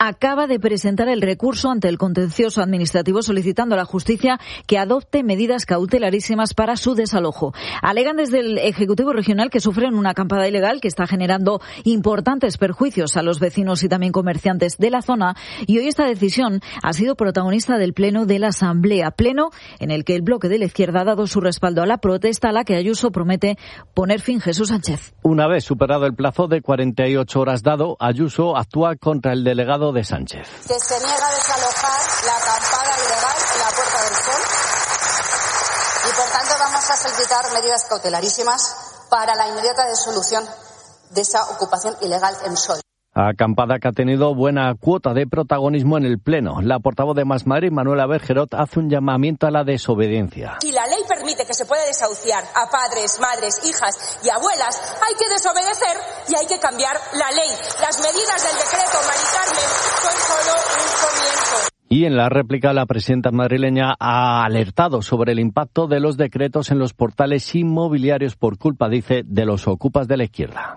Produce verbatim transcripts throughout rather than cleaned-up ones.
acaba de presentar el recurso ante el contencioso administrativo solicitando a la justicia que adopte medidas cautelarísimas para su desalojo. Alegan desde el Ejecutivo Regional que sufren una acampada ilegal que está generando importantes perjuicios a los vecinos y también comerciantes de la zona, y hoy esta decisión ha sido protagonista del Pleno de la Asamblea, pleno en el que el bloque de la izquierda ha dado su respaldo a la protesta a la que Ayuso promete poner fin. Jesús Sánchez. Una vez superado el plazo de cuarenta y ocho horas dado, Ayuso actúa contra el delegado de Sánchez. Que se niega a desalojar la acampada ilegal en la Puerta del Sol y por tanto vamos a solicitar medidas cautelarísimas para la inmediata disolución de esa ocupación ilegal en Sol. Acampada que ha tenido buena cuota de protagonismo en el Pleno. La portavoz de Más Madrid, Manuela Bergerot, hace un llamamiento a la desobediencia. Si la ley permite que se pueda desahuciar a padres, madres, hijas y abuelas, hay que desobedecer y hay que cambiar la ley. Las medidas del decreto Mari Carmen son solo un comienzo. Y en la réplica, la presidenta madrileña ha alertado sobre el impacto de los decretos en los portales inmobiliarios por culpa, dice, de los ocupas de la izquierda.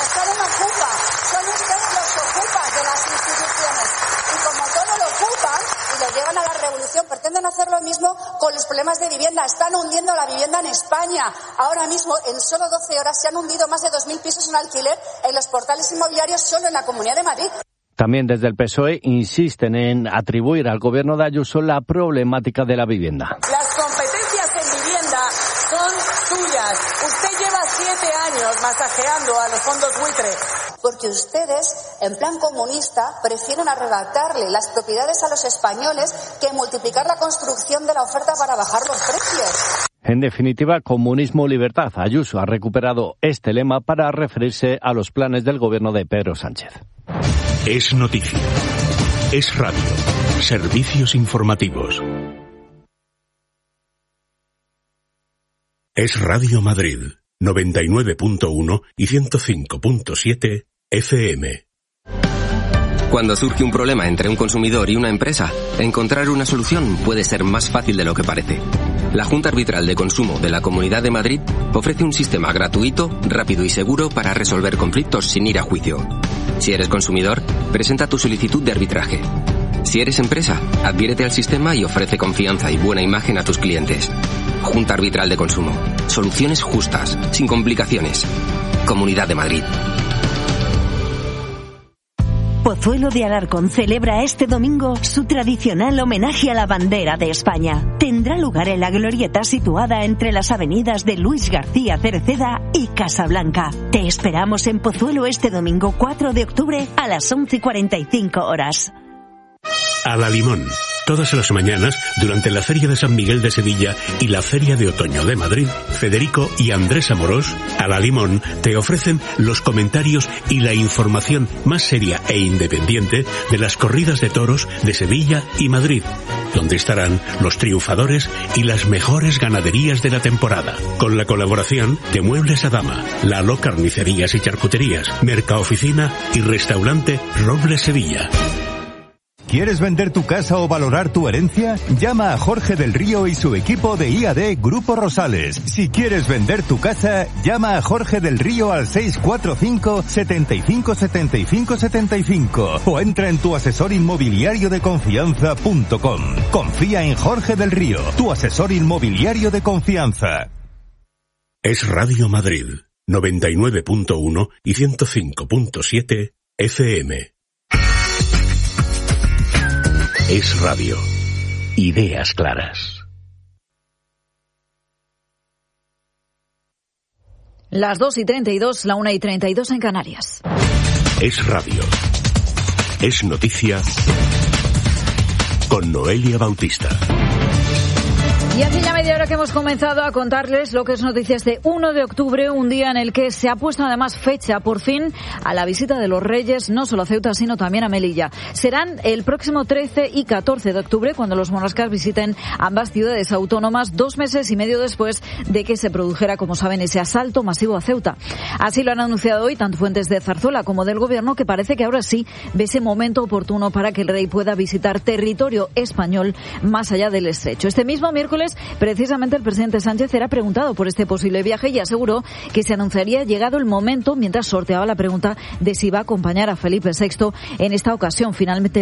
Pretenden hacer lo mismo con los problemas de vivienda. Están hundiendo la vivienda en España. Ahora mismo, en solo doce horas, se han hundido más de dos mil pisos en alquiler en los portales inmobiliarios solo en la Comunidad de Madrid. También desde el P S O E insisten en atribuir al gobierno de Ayuso la problemática de la vivienda. Las competencias en vivienda son suyas. Usted lleva siete años masajeando a los fondos buitre. Porque ustedes, en plan comunista, prefieren arrebatarle las propiedades a los españoles que multiplicar la construcción de la oferta para bajar los precios. En definitiva, comunismo o libertad. Ayuso ha recuperado este lema para referirse a los planes del gobierno de Pedro Sánchez. Es noticia. Es radio. Servicios informativos. Es Radio Madrid, noventa y nueve punto uno y ciento cinco punto siete F M. Cuando surge un problema entre un consumidor y una empresa, encontrar una solución puede ser más fácil de lo que parece. La Junta Arbitral de Consumo de la Comunidad de Madrid ofrece un sistema gratuito, rápido y seguro para resolver conflictos sin ir a juicio. Si eres consumidor, presenta tu solicitud de arbitraje. Si eres empresa, adhiérete al sistema y ofrece confianza y buena imagen a tus clientes. Junta Arbitral de Consumo. Soluciones justas, sin complicaciones. Comunidad de Madrid. Pozuelo de Alarcón celebra este domingo su tradicional homenaje a la bandera de España. Tendrá lugar en la glorieta situada entre las avenidas de Luis García Cereceda y Casablanca. Te esperamos en Pozuelo este domingo cuatro de octubre a las once y cuarenta y cinco horas. A la Limón. Todas las mañanas, durante la Feria de San Miguel de Sevilla y la Feria de Otoño de Madrid, Federico y Andrés Amorós, a la Limón, te ofrecen los comentarios y la información más seria e independiente de las corridas de toros de Sevilla y Madrid, donde estarán los triunfadores y las mejores ganaderías de la temporada, con la colaboración de Muebles Adama, Lalo Carnicerías y Charcuterías, Mercaoficina y Restaurante Robles Sevilla. ¿Quieres vender tu casa o valorar tu herencia? Llama a Jorge del Río y su equipo de I A D Grupo Rosales. Si quieres vender tu casa, llama a Jorge del Río al seis cuatro cinco, setenta y cinco, setenta y cinco, setenta y cinco o entra en tu asesor inmobiliario de confianza punto com. Confía en Jorge del Río, tu asesor inmobiliario de confianza. Es Radio Madrid, noventa y nueve punto uno y ciento cinco punto siete F M. Es radio. Ideas claras. Las dos y treinta y dos, la una y treinta y dos en Canarias. Es radio. Es noticia. Con Noelia Bautista. Y hace ya media hora que hemos comenzado a contarles lo que es noticia este uno de octubre, un día en el que se ha puesto además fecha, por fin, a la visita de los Reyes, no solo a Ceuta, sino también a Melilla. Serán el próximo trece y catorce de octubre cuando los monarcas visiten ambas ciudades autónomas, dos meses y medio después de que se produjera, como saben, ese asalto masivo a Ceuta. Así lo han anunciado hoy tanto fuentes de Zarzuela como del Gobierno, que parece que ahora sí ve ese momento oportuno para que el rey pueda visitar territorio español más allá del estrecho. Este mismo miércoles miércoles, precisamente el presidente Sánchez era preguntado por este posible viaje y aseguró que se anunciaría llegado el momento mientras sorteaba la pregunta de si va a acompañar a Felipe sexto en esta ocasión. Finalmente